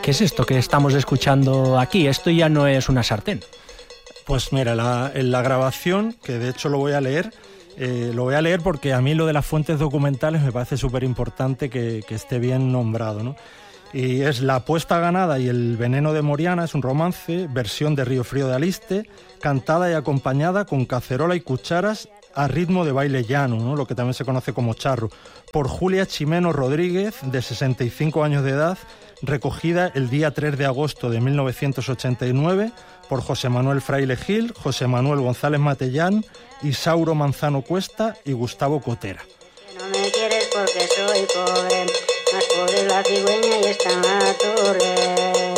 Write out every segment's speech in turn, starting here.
¿Qué es esto que estamos escuchando aquí? Esto ya no es una sartén. Pues mira, en la grabación, que de hecho lo voy a leer porque a mí lo de las fuentes documentales me parece súper importante que esté bien nombrado, ¿no? Y es La apuesta ganada y el veneno de Moriana, es un romance, versión de Río Frío de Aliste, cantada y acompañada con cacerola y cucharas a ritmo de baile llano, ¿no? Lo que también se conoce como charro, por Julia Chimeno Rodríguez, de 65 años de edad, recogida el día 3 de agosto de 1989 por José Manuel Fraile Gil, José Manuel González Matellán, Isauro Manzano Cuesta y Gustavo Cotera. No me quieres porque soy pobre, más pobre la cigüeña y está en la torre.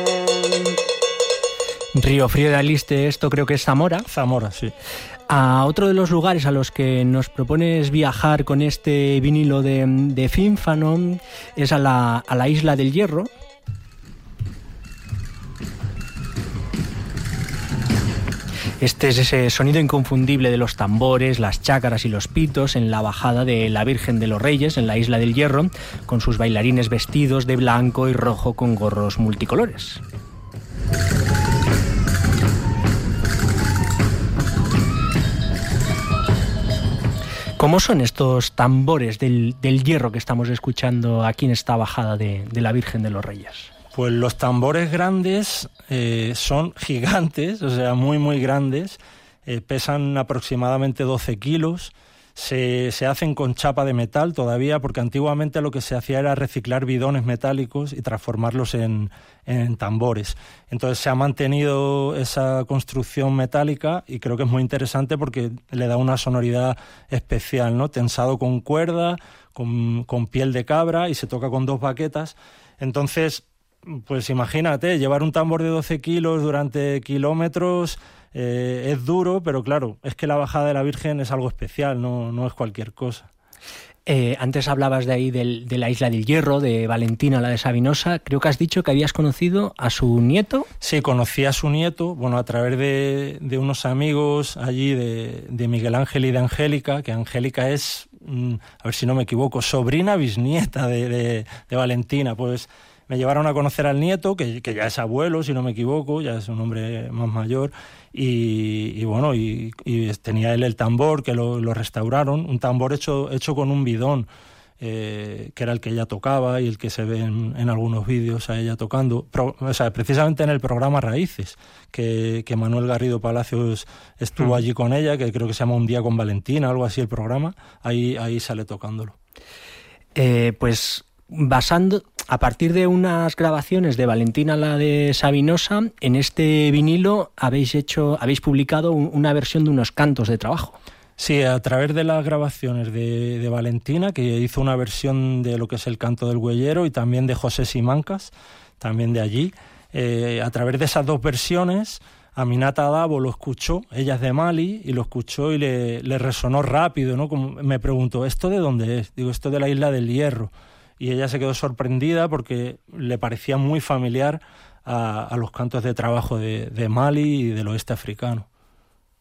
Río Frío de Aliste, esto creo que es Zamora. Zamora, sí. A otro de los lugares a los que nos propones viajar con este vinilo de Fínfano es a la Isla del Hierro. Este es ese sonido inconfundible de los tambores, las chácaras y los pitos en la bajada de la Virgen de los Reyes en la Isla del Hierro, con sus bailarines vestidos de blanco y rojo con gorros multicolores. ¿Cómo son estos tambores del hierro que estamos escuchando aquí en esta bajada de la Virgen de los Reyes? Pues los tambores grandes son gigantes, o sea, muy, muy grandes, pesan aproximadamente 12 kilos, se hacen con chapa de metal todavía, porque antiguamente lo que se hacía era reciclar bidones metálicos y transformarlos en tambores. Entonces se ha mantenido esa construcción metálica y creo que es muy interesante porque le da una sonoridad especial, ¿no? Tensado con cuerda, con piel de cabra y se toca con 2 baquetas. Entonces, pues imagínate, llevar un tambor de 12 kilos durante kilómetros es duro, pero claro, es que la bajada de la Virgen es algo especial, no es cualquier cosa. Antes hablabas de ahí de la Isla del Hierro, de Valentina, la de Sabinosa. Creo que has dicho que habías conocido a su nieto. Sí, conocí a su nieto, bueno, a través de unos amigos allí de Miguel Ángel y de Angélica, que Angélica es, a ver si no me equivoco, sobrina bisnieta de Valentina. Pues me llevaron a conocer al nieto, que ya es abuelo, si no me equivoco, ya es un hombre más mayor, y bueno, y tenía él el tambor, que lo restauraron, un tambor hecho con un bidón, que era el que ella tocaba y el que se ve en algunos vídeos a ella tocando, o sea, precisamente en el programa Raíces, que Manuel Garrido Palacios estuvo allí con ella, que creo que se llama Un día con Valentina, algo así el programa, ahí sale tocándolo. Pues a partir de unas grabaciones de Valentina, la de Sabinosa, en este vinilo habéis publicado una versión de unos cantos de trabajo. Sí, a través de las grabaciones de Valentina, que hizo una versión de lo que es el canto del Güellero, y también de José Simancas, también de allí. A través de esas 2 versiones, Aminata Davo lo escuchó, ella es de Mali, y lo escuchó y le resonó rápido, ¿no? Como me preguntó, ¿esto de dónde es? Digo, esto de la Isla del Hierro. Y ella se quedó sorprendida porque le parecía muy familiar a los cantos de trabajo de Mali y del oeste africano.